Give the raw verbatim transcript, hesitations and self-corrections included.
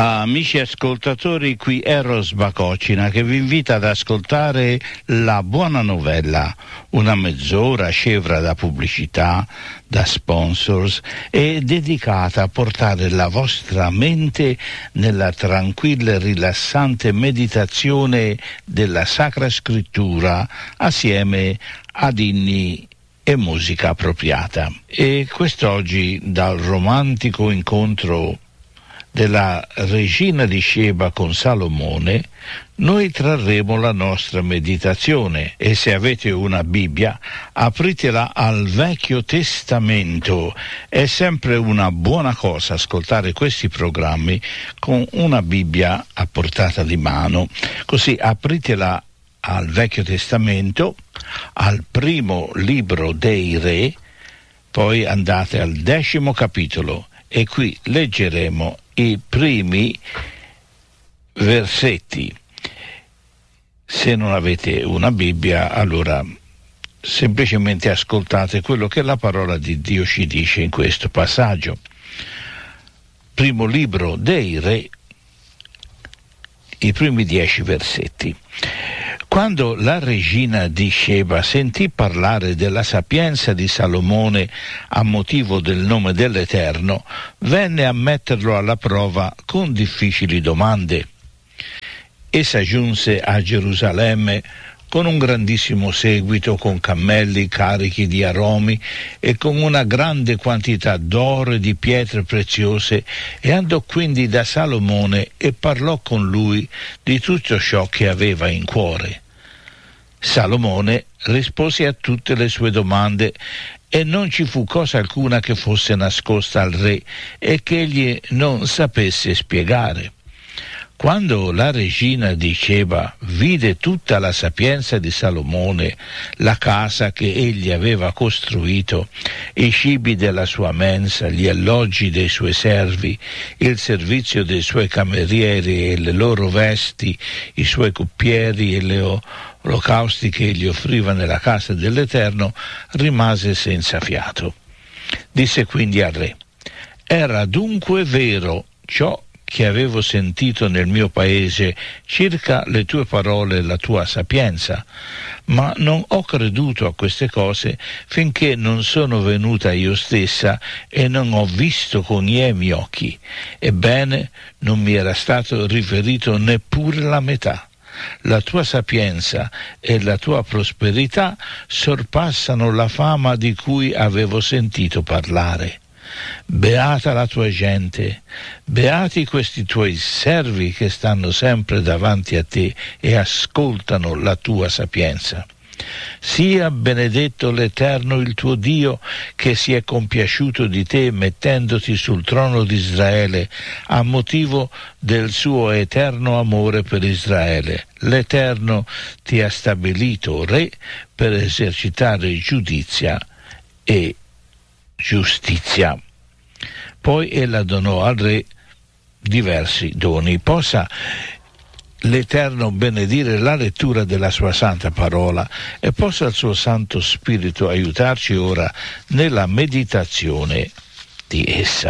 Amici ascoltatori, qui Eros Bacocina che vi invita ad ascoltare La Buona Novella, una mezz'ora scevra da pubblicità, da sponsors e dedicata a portare la vostra mente nella tranquilla e rilassante meditazione della Sacra Scrittura assieme ad inni e musica appropriata. E quest'oggi, dal romantico incontro della regina di Sheba con Salomone, noi trarremo la nostra meditazione, e se avete una Bibbia apritela al Vecchio Testamento. È sempre una buona cosa ascoltare questi programmi con una Bibbia a portata di mano, così apritela al Vecchio Testamento, al primo libro dei Re, poi andate al decimo capitolo e qui leggeremo i primi versetti. Se non avete una Bibbia, allora semplicemente ascoltate quello che la parola di Dio ci dice in questo passaggio. Primo libro dei Re, i primi dieci versetti. Quando la regina di Sheba sentì parlare della sapienza di Salomone a motivo del nome dell'Eterno, venne a metterlo alla prova con difficili domande. Essa giunse a Gerusalemme con un grandissimo seguito, con cammelli carichi di aromi e con una grande quantità d'oro e di pietre preziose, e andò quindi da Salomone e parlò con lui di tutto ciò che aveva in cuore. Salomone rispose a tutte le sue domande e non ci fu cosa alcuna che fosse nascosta al re e che egli non sapesse spiegare. Quando la regina di Sheba vide tutta la sapienza di Salomone, la casa che egli aveva costruito, i cibi della sua mensa, gli alloggi dei suoi servi, il servizio dei suoi camerieri e le loro vesti, i suoi coppieri e le olocausti che egli offriva nella casa dell'Eterno, rimase senza fiato. Disse quindi al re: «Era dunque vero ciò che avevo sentito nel mio paese circa le tue parole e la tua sapienza, ma non ho creduto a queste cose finché non sono venuta io stessa e non ho visto con i miei occhi. Ebbene, non mi era stato riferito neppure la metà. La tua sapienza e la tua prosperità sorpassano la fama di cui avevo sentito parlare. Beata la tua gente, beati questi tuoi servi che stanno sempre davanti a te e ascoltano la tua sapienza. Sia benedetto l'Eterno il tuo Dio, che si è compiaciuto di te mettendoti sul trono di Israele a motivo del suo eterno amore per Israele. L'Eterno ti ha stabilito re per esercitare giudizia e giustizia». Poi ella donò al re diversi doni. Possa l'Eterno benedire la lettura della sua santa parola e possa il suo Santo Spirito aiutarci ora nella meditazione di essa.